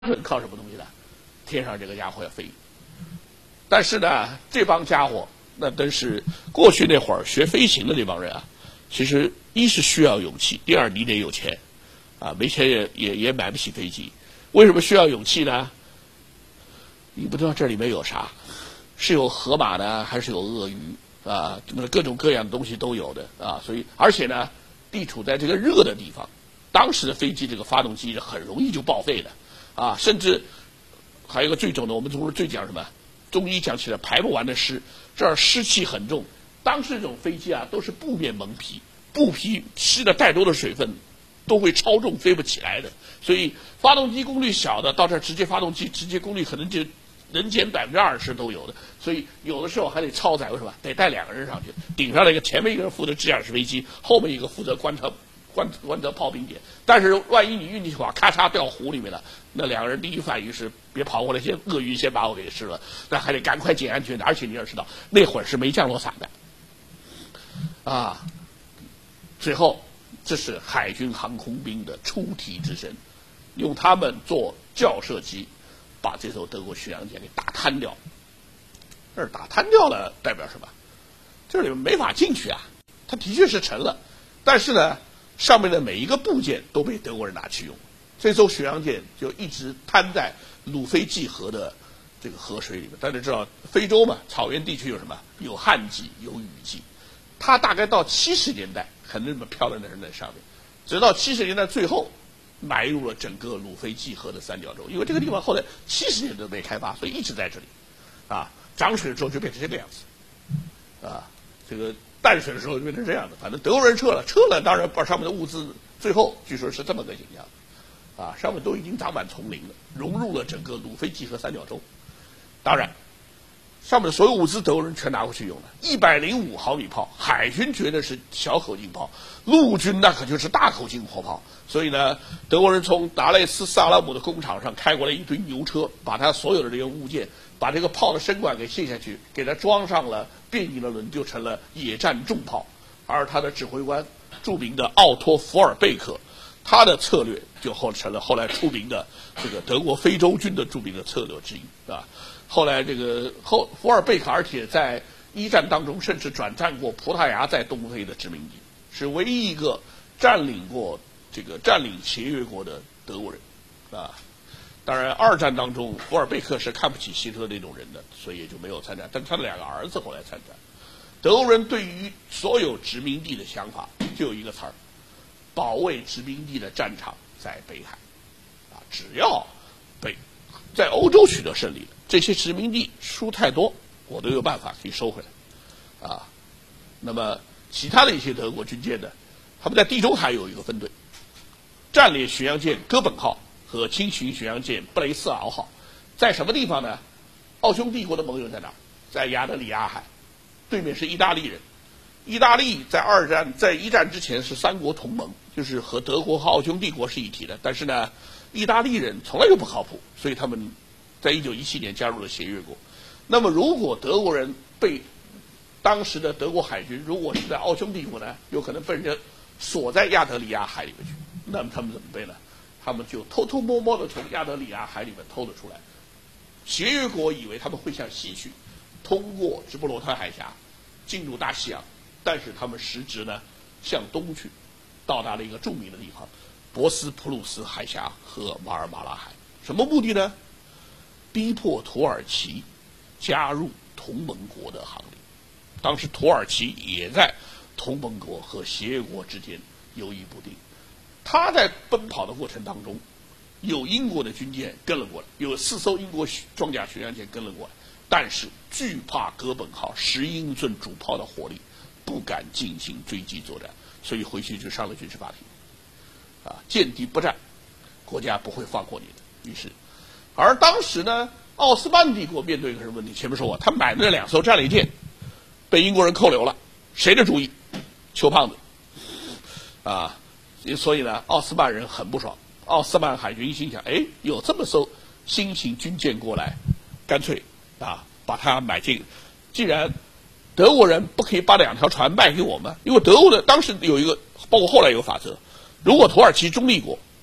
纯靠什么东西呢？天上这个家伙要飞。但是呢，这帮家伙那真是过去那会儿学飞行的这帮人啊，其实一是需要勇气，第二你得有钱，啊，没钱也买不起飞机。为什么需要勇气呢？你不知道这里面有啥，是有河马呢，还是有鳄鱼啊？各种各样的东西都有的啊。所以，而且呢，地处在这个热的地方，当时的飞机这个发动机很容易就报废的啊。甚至还有一个最重的，我们中国最讲什么？中医讲起来排不完的湿，这儿湿气很重。当时这种飞机啊，都是布面蒙皮，布皮吸了太多的水分，都会超重飞不起来的。所以发动机功率小的，到这儿直接发动机直接功率可能就能减20%都有的。所以有的时候还得超载，为什么？得带2个人上去，顶上来一个，前面一个人负责支架式飞机，后面一个负责观测炮兵点。但是万一你运气好，咔嚓掉湖里面了，那2个人第一反应是别跑过来，鳄鱼先把我给吃了，那还得赶快捡安全的。而且你要知道，那会儿是没降落伞的，啊，最后这是海军航空兵的出题之身，用他们做校射机，把这艘德国巡洋舰给打瘫掉。而打瘫掉了代表什么？这里面没法进去啊，它的确是沉了，但是呢，上面的每一个部件都被德国人拿去用，这艘巡洋舰就一直瘫在鲁菲济河的这个河水里面。大家知道非洲嘛，草原地区有什么？有旱季，有雨季。它大概到70年代还那么漂亮的人在上面，直到70年代最后埋入了整个鲁菲济河的三角洲。因为这个地方后来70年都没开发，所以一直在这里，啊，涨水的时候就变成这个样子，啊，这个淡水的时候就变成这样的。反正德国人撤了，当然把上面的物资最后据说是这么个形象，啊，上面都已经长满丛林了，融入了整个鲁菲济河三角洲。当然上面的所有物资德国人全拿回去用了，105毫米炮，海军觉得是小口径炮，陆军那可就是大口径火炮。所以呢，德国人从达累斯萨拉姆的工厂上开过来一堆牛车，把他所有的这些物件，把这个炮的身管给卸下去，给它装上了变异的轮，就成了野战重炮。而他的指挥官著名的奥托·福尔贝克，他的策略就成了后来出名的这个德国非洲军的著名的策略之一啊。后来这个福尔贝克，而且在一战当中甚至转战过葡萄牙在东非的殖民地，是唯一一个占领协约国的德国人啊。当然二战当中福尔贝克是看不起希特勒那种人的，所以也就没有参战，但他的2个儿子后来参战。德国人对于所有殖民地的想法就有一个词儿：保卫殖民地的战场在北海啊，只要在欧洲取得胜利了，这些殖民地输太多，我都有办法可以收回来，啊。那么其他的一些德国军舰呢，他们在地中海有一个分队，战列巡洋舰哥本号和轻巡巡洋舰布雷斯劳号，在什么地方呢？奥匈帝国的盟友在哪儿？在亚得里亚海，对面是意大利人。意大利在一战之前是3国同盟，就是和德国和奥匈帝国是一体的。但是呢，意大利人从来就不靠谱，所以他们在1917年加入了协约国。那么如果德国人被当时的德国海军如果是在奥匈帝国呢，有可能被人家锁在亚得里亚海里面去，那么他们怎么办呢？他们就偷偷摸摸的从亚得里亚海里面偷了出来。协约国以为他们会向西去，通过直布罗陀海峡进入大西洋，但是他们实质呢向东去，到达了一个著名的地方博斯普鲁斯海峡和马尔马拉海。什么目的呢？逼迫土耳其加入同盟国的行列。当时土耳其也在同盟国和协约国之间犹豫不定。他在奔跑的过程当中，有英国的军舰跟了过来，有4艘英国装甲巡洋舰跟了过来，但是惧怕哥本号10英寸主炮的火力，不敢进行追击作战，所以回去就上了军事法庭。啊，见敌不战，国家不会放过你的。于是，而当时呢，奥斯曼帝国面对一个什么问题？前面说过，他买的2艘战列舰被英国人扣留了，谁的主意？邱胖子。啊，所以呢，奥斯曼人很不爽。奥斯曼海军心想，哎，有这么艘新型军舰过来，干脆把它买进。既然德国人不可以把2条船卖给我们，因为德国的当时有一个，包括后来有个法则，如果土耳其中立国，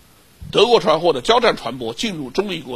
德国船货的交战船舶进入中立国